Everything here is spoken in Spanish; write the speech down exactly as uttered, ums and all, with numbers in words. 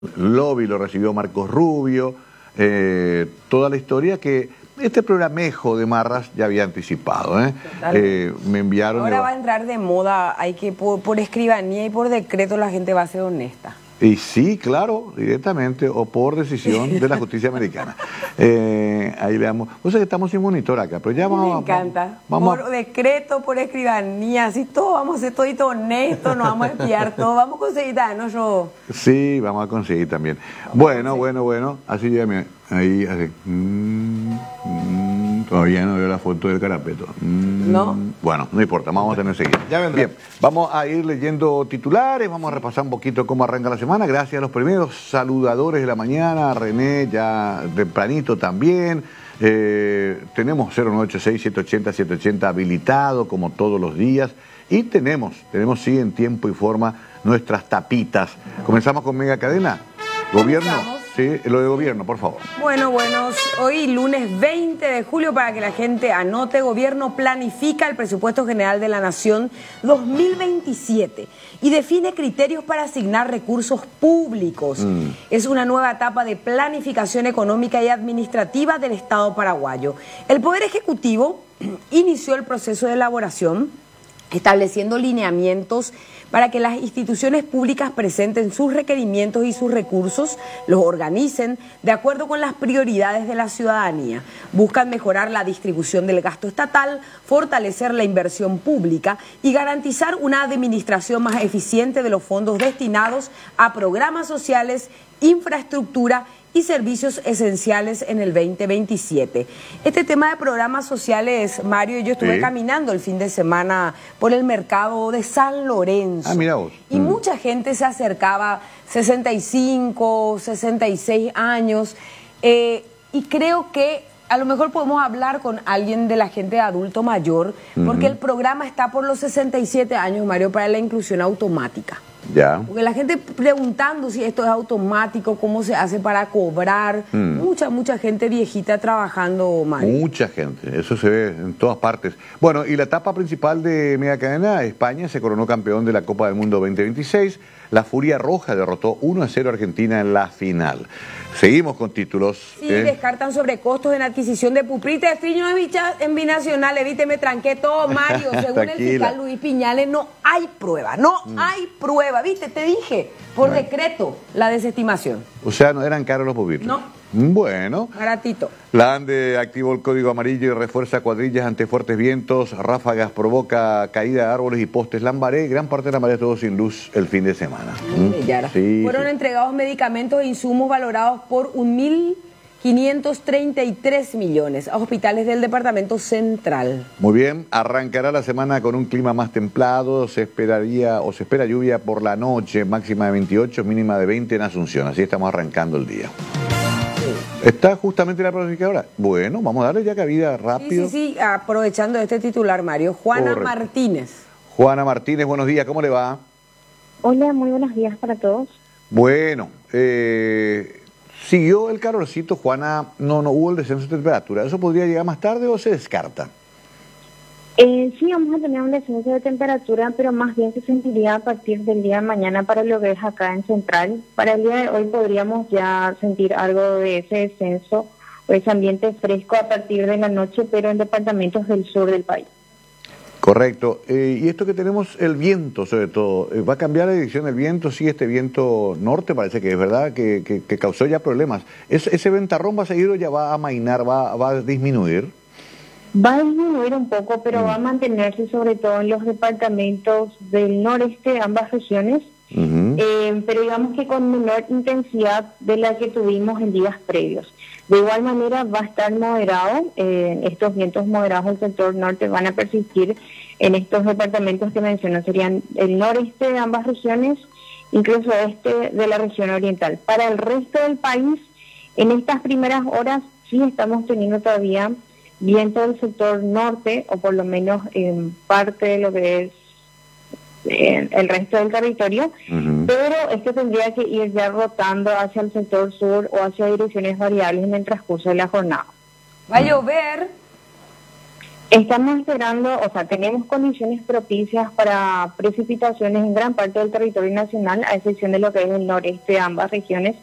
Lobby lo recibió Marcos Rubio, eh, toda la historia que este programejo de Marras ya había anticipado. ¿eh? Eh, me enviaron... Ahora va a entrar de moda, hay que por, por escribanía y por decreto la gente va a ser honesta. Y sí, claro, directamente o por decisión de la justicia americana. Eh, ahí veamos. O sea que estamos sin monitor acá, pero ya vamos. Me encanta. Vamos, por a... decreto, por escribanía, así todo, vamos a ser todito honestos, nos vamos a espiar todo, vamos a conseguir, ¿no? Yo... Sí, vamos a conseguir también. Vamos bueno, bueno, bueno, así ya me... Ahí, así. Mm, mm, todavía no veo la foto del carapeto. Mm, ¿No? Bueno, no importa, vamos a tener que seguir. Ya vendrá. Bien, vamos a ir leyendo titulares, vamos a repasar un poquito cómo arranca la semana. Gracias a los primeros saludadores de la mañana, René ya tempranito también. Eh, tenemos cero nueve ocho seis, siete ocho cero, siete ocho cero habilitado como todos los días. Y tenemos, tenemos sí en tiempo y forma nuestras tapitas. Comenzamos con Mega Cadena. Gobierno. Sí, lo de gobierno, por favor. Bueno, bueno, hoy lunes veinte de julio, para que la gente anote, gobierno planifica el presupuesto general de la Nación dos mil veintisiete y define criterios para asignar recursos públicos. Mm. Es una nueva etapa de planificación económica y administrativa del Estado paraguayo. El Poder Ejecutivo inició el proceso de elaboración, estableciendo lineamientos para que las instituciones públicas presenten sus requerimientos y sus recursos, los organicen de acuerdo con las prioridades de la ciudadanía. Buscan mejorar la distribución del gasto estatal, fortalecer la inversión pública y garantizar una administración más eficiente de los fondos destinados a programas sociales, infraestructura y servicios esenciales en el veinte veintisiete. Este tema de programas sociales, Mario, yo estuve sí. caminando el fin de semana por el mercado de San Lorenzo. Ah, mira vos. Y mm. mucha gente se acercaba, sesenta y cinco, sesenta y seis años, eh, y creo que a lo mejor podemos hablar con alguien de la gente de adulto mayor, porque uh-huh. el programa está por los sesenta y siete años, Mario, para la inclusión automática. Ya. Porque la gente preguntando si esto es automático, cómo se hace para cobrar. Mm. Mucha, mucha gente viejita trabajando, Mario. Mucha gente, eso se ve en todas partes. Bueno, y la etapa principal de Mega Cadena, España se coronó campeón de la Copa del Mundo veinte veintiséis. La Furia Roja derrotó uno a cero a Argentina en la final. Seguimos con títulos. Sí, eh. descartan sobrecostos en adquisición de puprita de friño en binacional. Evite, me tranqué todo, Mario. Según el fiscal Luis Piñales, no hay prueba, no mm. hay prueba. ¿Viste? Te dije, por bueno. decreto, la desestimación. O sea, no eran caros los pupitres. No. Bueno. Baratito. La ANDE activó el código amarillo y refuerza cuadrillas ante fuertes vientos, ráfagas, provoca caída de árboles y postes. Lambaré, gran parte de Lambaré estuvo sin luz el fin de semana. ¿Mm? Sí, Fueron sí. entregados medicamentos e insumos valorados por un mil quinientos treinta y tres millones a hospitales del departamento central. Muy bien, arrancará la semana con un clima más templado, se esperaría o se espera lluvia por la noche, máxima de veintiocho, mínima de veinte en Asunción, así estamos arrancando el día. Sí. ¿Está justamente la planificadora? Bueno, vamos a darle ya cabida rápido. Sí, sí, sí, aprovechando este titular, Mario. Juana Correcto. Martínez. Juana Martínez, buenos días, ¿cómo le va? Hola, muy buenos días para todos. Bueno, eh... siguió el calorcito, Juana, no, no hubo el descenso de temperatura. ¿Eso podría llegar más tarde o se descarta? Eh, sí, vamos a tener un descenso de temperatura, pero más bien se sentiría a partir del día de mañana para lo que es acá en Central. Para el día de hoy podríamos ya sentir algo de ese descenso o ese ambiente fresco a partir de la noche, pero en departamentos del sur del país. Correcto. Eh, y esto que tenemos, el viento sobre todo, eh, ¿va a cambiar la dirección del viento? Sí, este viento norte parece que es verdad, que, que, que causó ya problemas. ¿Es, ¿Ese ventarrón va a seguir o ya va a amainar, va, va a disminuir? Va a disminuir un poco, pero mm. va a mantenerse sobre todo en los departamentos del noreste de ambas regiones, uh-huh. eh, pero digamos que con menor intensidad de la que tuvimos en días previos. De igual manera va a estar moderado, eh, estos vientos moderados del sector norte van a persistir en estos departamentos que menciono, serían el noreste de ambas regiones, incluso este de la región oriental. Para el resto del país, en estas primeras horas sí estamos teniendo todavía viento del sector norte, o por lo menos en parte de lo que es eh, el resto del territorio, uh-huh. pero esto tendría que ir ya rotando hacia el sector sur o hacia direcciones variables en el transcurso de la jornada. ¿Va a llover? Estamos esperando, o sea, tenemos condiciones propicias para precipitaciones en gran parte del territorio nacional, a excepción de lo que es el noreste de ambas regiones.